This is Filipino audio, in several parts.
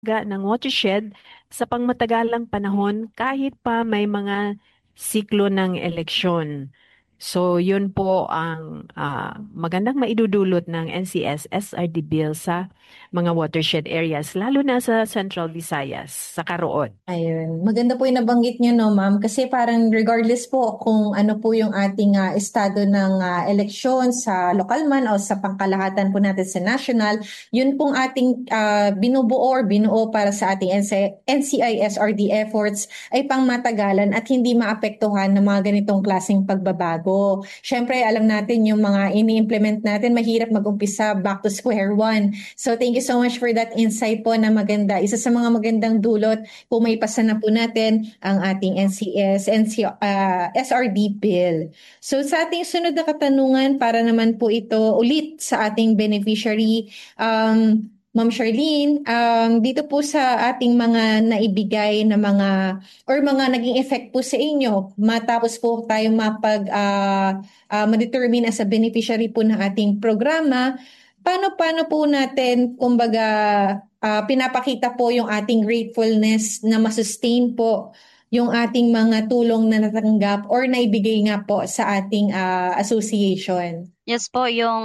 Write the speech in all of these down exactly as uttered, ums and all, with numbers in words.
ga ng watershed sa pangmatagalang panahon kahit pa may mga siklo ng eleksyon. So, yun po ang ah, magandang maidudulot ng N C S S R D bill sa mga watershed areas, lalo na sa Central Visayas, sa Karoon. Ayun. Maganda po yung nabanggit niyo, no, ma'am? Kasi parang regardless po kung ano po yung ating ah, estado ng ah, eleksyon sa lokal man o sa pangkalahatan po natin sa national, yun pong ating ah, binubuo or binuo para sa ating N C I S R D efforts ay pangmatagalan at hindi maapektuhan ng mga ganitong klaseng pagbabago. Siyempre, alam natin yung mga ini-implement natin, mahirap mag-umpisa back to square one. So, thank you so much for that insight po na maganda. Isa sa mga magandang dulot kung may pasa na po natin ang ating N C S, N C, ah, S R D bill. So sa ating sunod na katanungan, para naman po ito ulit sa ating beneficiary, um, Ma'am Charlene, um, dito po sa ating mga naibigay na mga or mga naging effect po sa inyo, matapos po tayo mapag ah, ah, ma-determine as a beneficiary po ng ating programa, paano paano po natin kumbaga ah, pinapakita po yung ating gratefulness na masustain po yung ating mga tulong na natanggap or naibigay nga po sa ating ah, association. Yes po, yung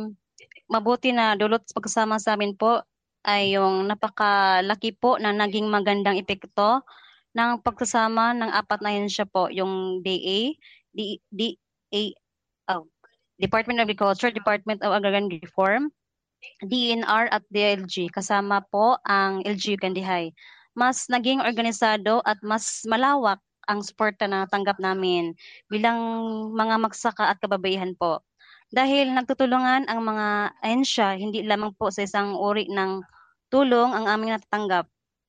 mabuti na dulot sa pagkasama sa amin po ay yung napakalaki po na naging magandang epekto ng pagsasama ng apat na yun siya po, yung D A, D, DA, oh, Department of Agriculture, Department of Agrarian Reform, D N R at D L G, kasama po ang L G U Kandihay. Mas naging organisado at mas malawak ang suporta na tanggap namin bilang mga magsaka at kababaihan po. Dahil nagtutulungan ang mga ahensya, hindi lamang po sa isang uri ng tulong ang aming natatanggap.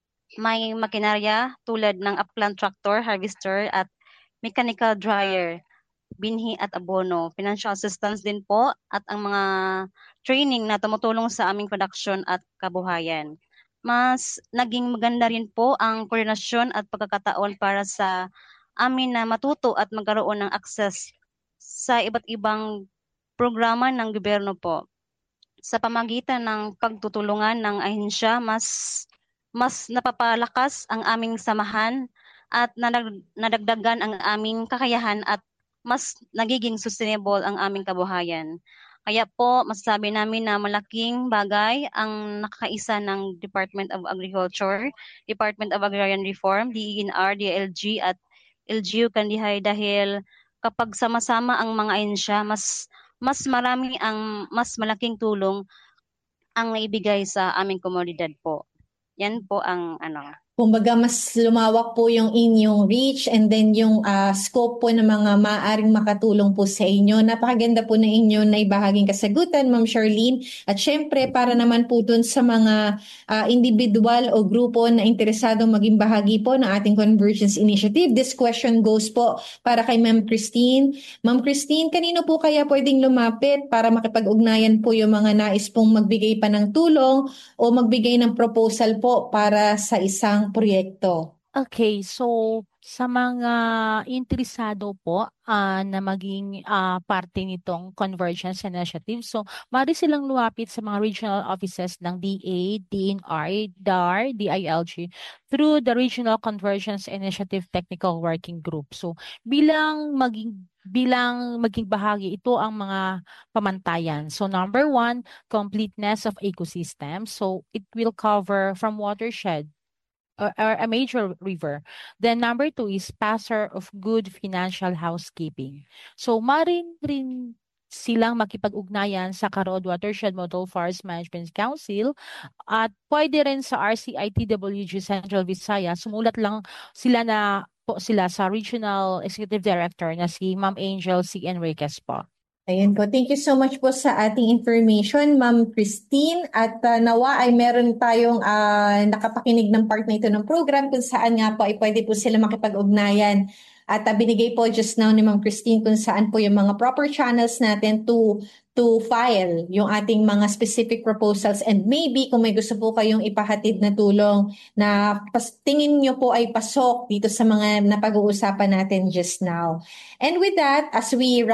May makinarya tulad ng upland tractor, harvester at mechanical dryer, binhi at abono, financial assistance din po at ang mga training na tumutulong sa aming production at kabuhayan. Mas naging maganda rin po ang koordinasyon at pagkakataon para sa amin na matuto at magkaroon ng access sa iba't ibang programa ng gobyerno po. Sa pamagitan ng pagtutulungan ng ahensya, mas mas napapalakas ang aming samahan at nadag- nadagdagan ang aming kakayahan at mas nagiging sustainable ang aming kabuhayan. Kaya po, masasabi namin na malaking bagay ang nakakaisa ng Department of Agriculture, Department of Agrarian Reform, D E N R, D L G at L G U Kandihay dahil kapag sama-sama ang mga ahensya, mas mas marami ang mas malaking tulong ang naibigay sa aming komunidad po. Yan po ang ano. Kumbaga, mas lumawak po yung inyong reach and then yung ah, scope po ng mga maaaring makatulong po sa inyo. Napakaganda po ng inyo na ibahaging kasagutan, Ma'am Charlene. At syempre, para naman po dun sa mga ah, individual o grupo na interesadong maging bahagi po ng ating Convergence Initiative, this question goes po para kay Ma'am Christine. Ma'am Christine, kanino po kaya pwedeng lumapit para makipag-ugnayan po yung mga nais pong magbigay pa ng tulong o magbigay ng proposal po para sa isang proyekto? Okay, so sa mga interesado po ah, na maging ah, parte nitong Convergence Initiative, so maaari silang lumapit sa mga regional offices ng D A, D N R, D A R, D I L G through the Regional Convergence Initiative Technical Working Group. So bilang maging bilang maging bahagi, ito ang mga pamantayan. So number one, completeness of ecosystem. So it will cover from watershed or, or a major river. Then number two is passer of good financial housekeeping. So marin rin silang makipag-ugnayan sa Karod Watershed Model Forest Management Council at pwede rin sa R C I T W G Central Visayas. Sumulat lang sila na po sila sa Regional Executive Director na si Ma'am Angel C. Enriquez po. Ayun po. Thank you so much po sa ating information, Ma'am Christine. At uh, nawa ay meron tayong uh, nakapakinig ng part na ito ng program kung saan nga po ay pwede po sila makipag-ugnayan. At uh, binigay po just now ni Ma'am Christine kung saan po yung mga proper channels natin to to file yung ating mga specific proposals and maybe kung may gusto po kayong ipahatid na tulong na pas, tingin nyo po ay pasok dito sa mga napag-uusapan natin just now. And with that, as we wrap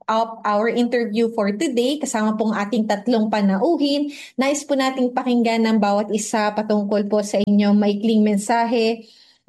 up our interview for today. Kasama pong ating tatlong panauhin. Nais po nating pakinggan ng bawat isa patungkol po sa inyong maikling mensahe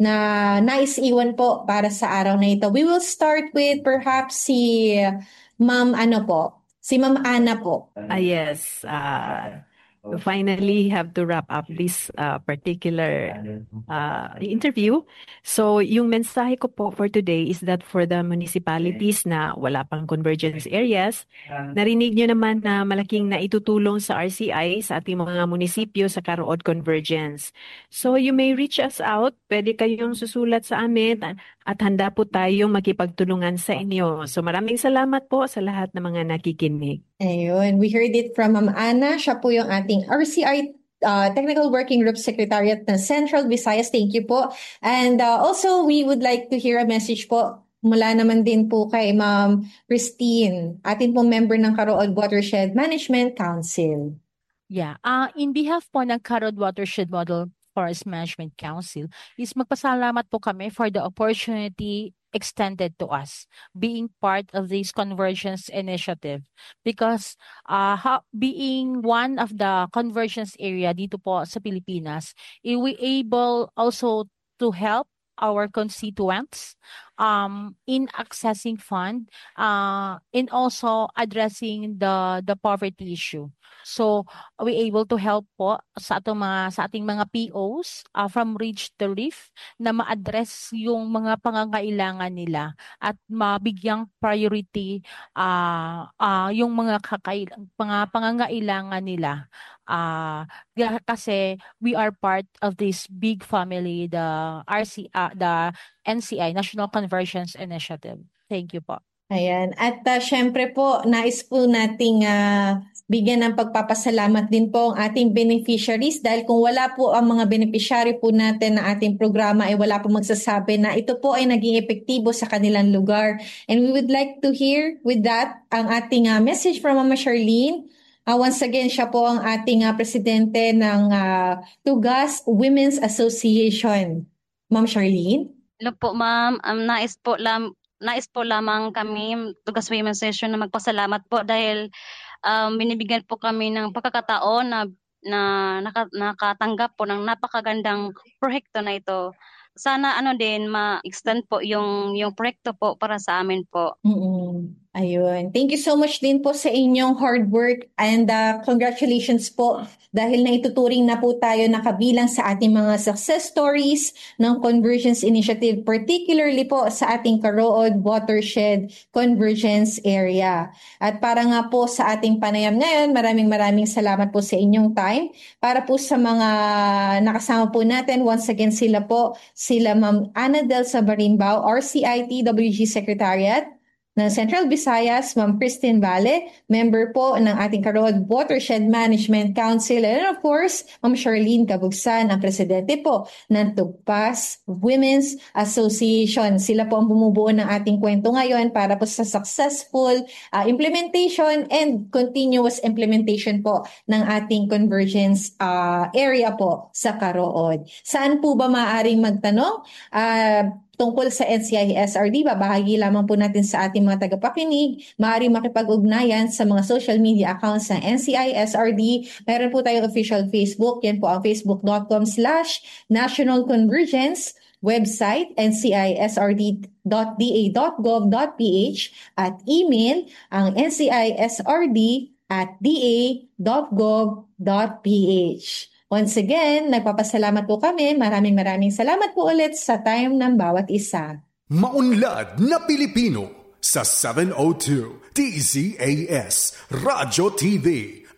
na nais iwan po para sa araw na ito. We will start with perhaps si Ma'am ano po, si Ma'am Ana po. Ah, yes. Uh, finally have to wrap up this uh, particular uh, interview. So yung mensahe ko po for today is that for the municipalities na wala pang convergence areas, narinig nyo naman na malaking naitutulong sa R C I sa ating mga munisipyo sa Karaod Convergence. So you may reach us out. Pwede kayong susulat sa amin at handa po tayong makipagtulungan sa inyo. So maraming salamat po sa lahat ng mga nakikinig. Ayun, we heard it from Ma'am Ana. Siya po yung ating R C I uh, Technical Working Group Secretariat ng Central Visayas. Thank you po. And uh, also, we would like to hear a message po mula naman din po kay Ma'am Christine, ating pong member ng Karaod Watershed Management Council. Yeah, uh, in behalf po ng Karaod Watershed Model Forest Management Council, is magpasalamat po kami for the opportunity extended to us being part of this convergence initiative, because uh, ha- being one of the convergence area dito po sa Pilipinas, eh, we able also to help our constituents um, in accessing fund, uh, in also addressing the the poverty issue. So we able to help po sa atong mga sa ating mga P Os uh, from Ridge to Reef na ma-address yung mga pangangailangan nila at mabigyang priority uh, uh, yung mga kakail- mga pangangailangan nila. Uh, kasi we are part of this big family, the R C uh, the N C I, National Convergence Initiative. Thank you po. Ayan. At uh, syempre po, nais po nating uh, bigyan ng pagpapasalamat din po ang ating beneficiaries dahil kung wala po ang mga beneficiary po natin na ating programa ay wala po magsasabi na ito po ay naging epektibo sa kanilang lugar. And we would like to hear with that ang ating uh, message from Mama Charlene. Uh, once again, siya po ang ating uh, presidente ng uh, Tugas Women's Association. Ma'am Charlene? Hello po, ma'am. Um, nais po lam nais po lamang kami, Tugas Women's Session, na magpasalamat po dahil um, binibigyan po kami ng pagkakataon na, na naka, nakatanggap po ng napakagandang proyekto na ito. Sana ano din ma-extend po yung yung proyekto po para sa amin po. Mm-mm. Ayun. Thank you so much din po sa inyong hard work and uh, congratulations po dahil naituturing na po tayo nakabilang sa ating mga success stories ng Convergence Initiative, particularly po sa ating Karaod Watershed Convergence Area. At para nga po sa ating panayam ngayon, maraming maraming salamat po sa inyong time. Para po sa mga nakasama po natin, once again sila po, sila Ma'am Ana Del Sabarimbao, R C I T W G Secretariat ng Central Visayas, Ma'am Christine Valle, member po ng ating Karaod Watershed Management Council, and of course, Ma'am Charlene Cabugsan, ang presidente po ng Tugpas Women's Association. Sila po ang bumubuo ng ating kwento ngayon para po sa successful uh, implementation and continuous implementation po ng ating convergence uh, area po sa Karaod. Saan po ba maaaring magtanong? Uh, Tungkol sa N C I S R D, babahagi lamang po natin sa ating mga tagapakinig. Maaari makipag-ugnayan sa mga social media accounts ng N C I S R D. Meron po tayong official Facebook. Yan po ang facebook.com slash National Convergence. Website, n c i s r d dot d a dot gov dot p h at email ang n c i s r d at d a dot gov dot p h. Once again, nagpapasalamat po kami. Maraming maraming salamat po ulit sa time ng bawat isa. Maunlad na Pilipino sa seven oh two D Z A S Radyo T V,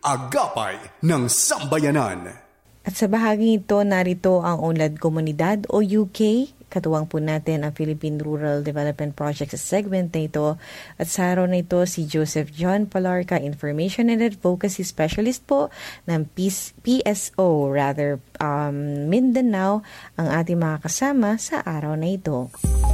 agapay ng sambayanan. At sa bahagi ito, narito ang Unlad Komunidad o U K. Katuwang po natin ang Philippine Rural Development Project sa segment na ito. At sa araw na ito, si Joseph John Palarca, Information and Advocacy Specialist po ng P S O, rather um, Mindanao, ang ating mga kasama sa araw na ito.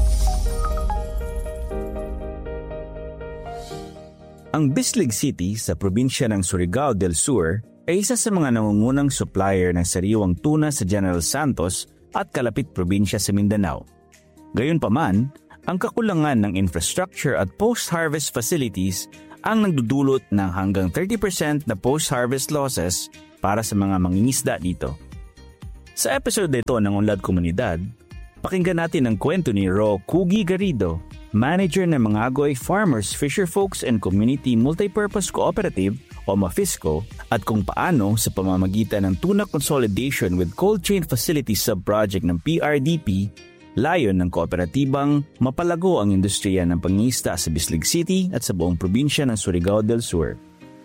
Ang Bislig City sa probinsya ng Surigao del Sur ay isa sa mga nangungunang supplier ng sariwang tuna sa General Santos at kalapit probinsya sa Mindanao. Gayunpaman, Ang kakulangan ng infrastructure at post-harvest facilities ang nagdudulot ng hanggang thirty percent na post-harvest losses para sa mga mangingisda dito. Sa episode nito ng Unlad Komunidad, pakinggan natin ang kwento ni Ro Kugi Garrido, manager ng Mangagoy Farmers, Fisherfolks and Community Multipurpose Cooperative o MAFISCO, at kung paano sa pamamagitan ng tuna consolidation with cold chain facilities sub-project ng P R D P, layon ng kooperatibang mapalago ang industriya ng pangingisda sa Bislig City at sa buong probinsya ng Surigao del Sur.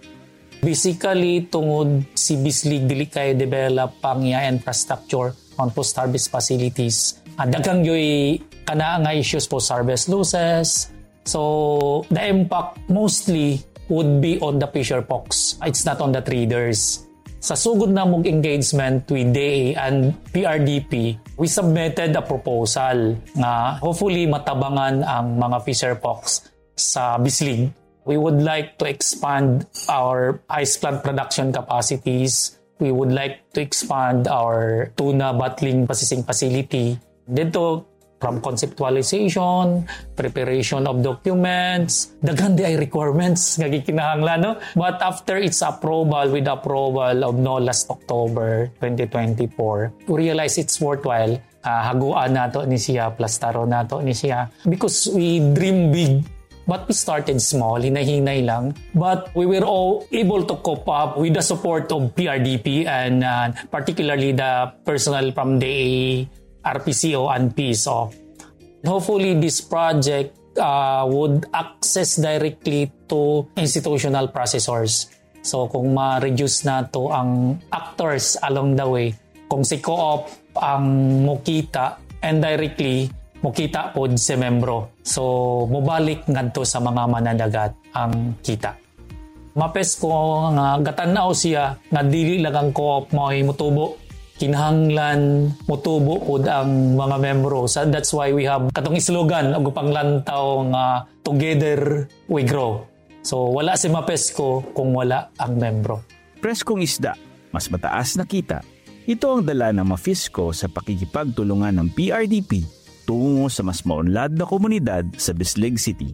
Basically, tungod si Bislig dili kay develop ang iya infrastructure on post-harvest facilities. Daghang yoy kana nga issues post-harvest losses. So, the impact mostly would be on the fisher folks. It's not on the traders. Sa sugod na mong engagement with D A and P R D P, we submitted a proposal nga hopefully matabangan ang mga fisher folks sa Bislig. We would like to expand our ice plant production capacities. We would like to expand our tuna bottling processing facility. Dito, from conceptualization, preparation of documents, daghan di ay requirements nga gikinahanglan, no? But after its approval, with approval of no last October twenty twenty-four, we realize it's worthwhile. Uh, haguan nato ni siya, plastaro nato ni siya. Because we dream big. But we started small, hinay-hinay lang. But we were all able to cope up with the support of P R D P and uh, particularly the personnel from the R P C O and P I S O. Hopefully, this project uh, would access directly to institutional processors. So kung ma-reduce na to ang actors along the way, kung si Co-op ang mukita and directly mukita pod si membro. So, mubalik ngadto sa mga mananagat ang kita. Mapes ko nga gatanaw siya nga dili lang ang Co-op mo ay mutubo. Kinahanglan mutubo pod ang mga membro. So, that's why we have katong slogan og panglantaw nga together we grow. So, wala si Mapes ko kung wala ang membro. Preskong isda, mas mataas na kita. Ito ang dala ng MAFISCO sa pakikipagtulungan ng P R D P tungo sa mas maunlad na komunidad sa Bislig City.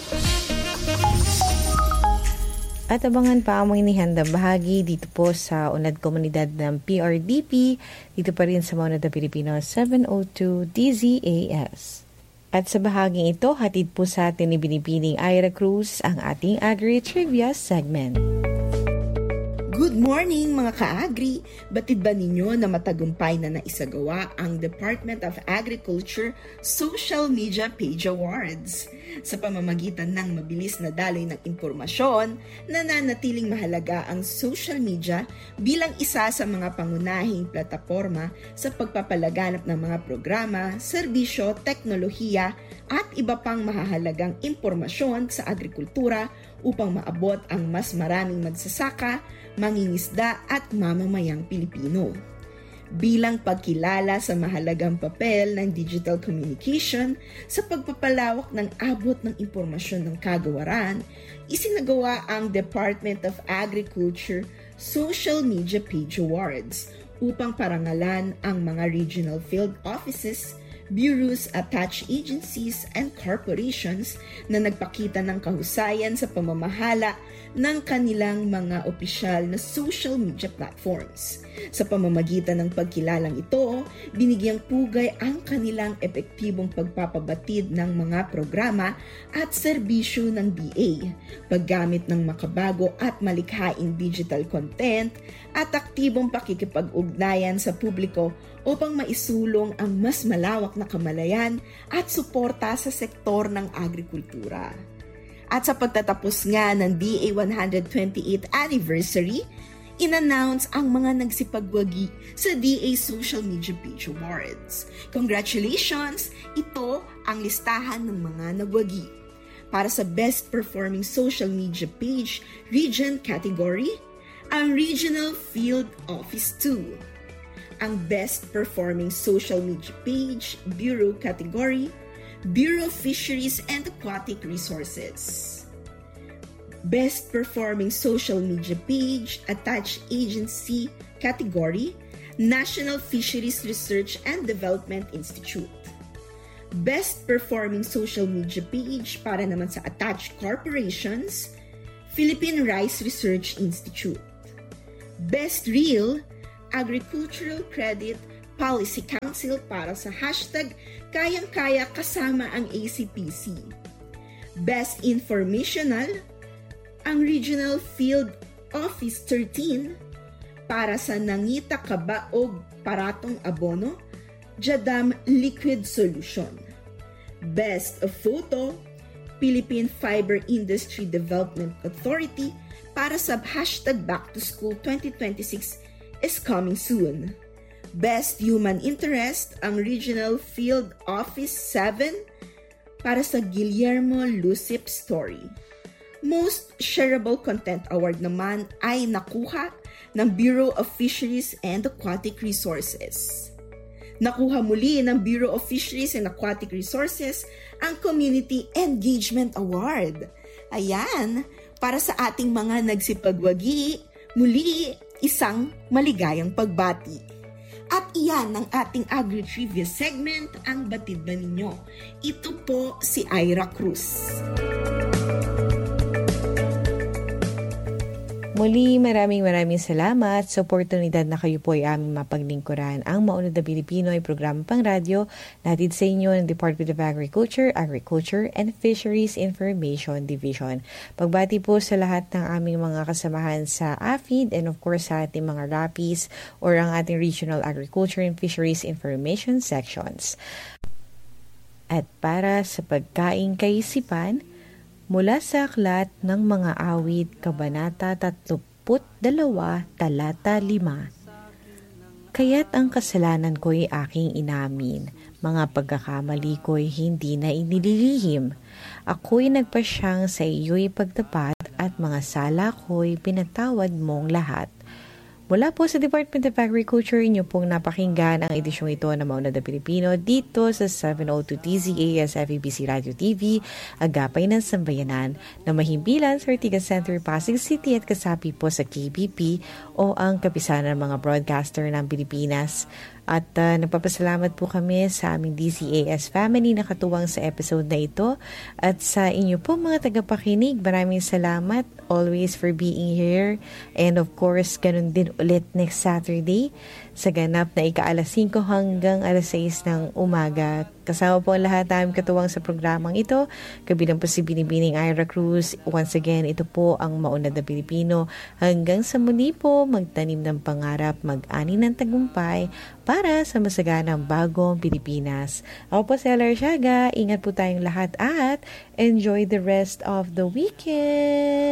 At abangan pa ang mga inihandang bahagi dito po sa Unlad Komunidad ng P R D P, dito pa rin sa Maunlad na Pilipino seven oh two D Z A S. At sa bahaging ito, hatid po sa atin ni Binibining Ira Cruz ang ating Agri-Trivia segment. Good morning mga ka-agri! Batid ba ninyo na matagumpay na naisagawa ang Department of Agriculture Social Media Page Awards? Sa pamamagitan ng mabilis na daloy ng impormasyon, nananatiling mahalaga ang social media bilang isa sa mga pangunahing plataporma sa pagpapalaganap ng mga programa, serbisyo, teknolohiya at iba pang mahahalagang impormasyon sa agrikultura upang maabot ang mas maraming magsasaka, mangingisda at mamamayang Pilipino. Bilang pagkilala sa mahalagang papel ng digital communication sa pagpapalawak ng abot ng impormasyon ng kagawaran, isinagawa ang Department of Agriculture Social Media Page Awards upang parangalan ang mga regional field offices, bureaus, attached agencies, and corporations na nagpakita ng kahusayan sa pamamahala ng kanilang mga opisyal na social media platforms. Sa pamamagitan ng pagkilalang ito, binigyang pugay ang kanilang epektibong pagpapabatid ng mga programa at serbisyo ng D A, paggamit ng makabago at malikhaing digital content at aktibong pakikipag-ugnayan sa publiko upang maisulong ang mas malawak na kamalayan at suporta sa sektor ng agrikultura. At sa pagtatapos nga ng D A one hundred twenty-eighth Anniversary, in-announce ang mga nagsipagwagi sa D A Social Media Page Awards. Congratulations! Ito ang listahan ng mga nagwagi. Para sa Best Performing Social Media Page Region category, ang Regional Field Office two. Ang Best Performing Social Media Page Bureau category, Bureau of Fisheries and Aquatic Resources. Best Performing Social Media Page Attached Agency category, National Fisheries Research and Development Institute. Best Performing Social Media Page para naman sa Attached Corporations, Philippine Rice Research Institute. Best Reel, Agricultural Credit Policy Council para sa hashtag Kayang-Kaya kasama ang A C P C. Best Informational, ang Regional Field Office thirteen para sa Nangita Kabaog Paratong Abono, Jadam Liquid Solution. Best of Photo, Philippine Fiber Industry Development Authority para sa hashtag Back to School twenty twenty-six is coming soon. Best Human Interest, ang Regional Field Office seven para sa Guillermo Lucip Story. Most Shareable Content Award naman ay nakuha ng Bureau of Fisheries and Aquatic Resources. Nakuha muli ng Bureau of Fisheries and Aquatic Resources ang Community Engagement Award. Ayan, para sa ating mga nagsipagwagi, muli isang maligayang pagbati. At iyan ang ating Agri-Trivia segment, ang Batid Ba Ninyo? Ito po si Ira Cruz. Muli, maraming maraming salamat sa oportunidad na kayo po ay aming mapaglingkuran. Ang Maunlad na Pilipino ay programa pang radyo natin sa inyo ng Department of Agriculture, Agriculture and Fisheries Information Division. Pagbati po sa lahat ng aming mga kasamahan sa A F I D and of course sa ating mga RAPIs or ang ating Regional Agriculture and Fisheries Information Sections. At para sa pagkaing kaisipan, mula sa Aklat ng Mga Awit, Kabanata tatluput dalawa, Talata lima. Kaya't ang kasalanan ko'y aking inamin, mga pagkakamali ko'y hindi na inililihim. Ako'y nagpasyang sa iyo'y pagtapat at mga sala ko'y pinatawad mong lahat. Mula po sa Department of Agriculture, inyo pong napakinggan ang edisyong ito ng Maunlad na Pilipino dito sa seven oh two T Z A S F E B C Radio T V, Agapay ng Sambayanan, na mahimbilan sa Ortigas Center, Pasig City at kasapi po sa K B P o ang Kapisanan ng mga Broadcaster ng Pilipinas. At uh, nagpapasalamat po kami sa aming D C A S family na katuwang sa episode na ito. At sa inyo po mga tagapakinig, maraming salamat always for being here. And of course, ganun din ulit next Saturday sa ganap na ika-alas singko hanggang alas sais ng umaga. Kasama po ang lahat namin katuwang sa programang ito. Kabilang po si Binibining Ira Cruz. Once again, ito po ang Maunlad na Pilipino. Hanggang sa muli po, magtanim ng pangarap, mag-ani ng tagumpay para sa masaganang bagong Pilipinas. Ako po si Ella Arsiaga. Ingat po tayong lahat at enjoy the rest of the weekend.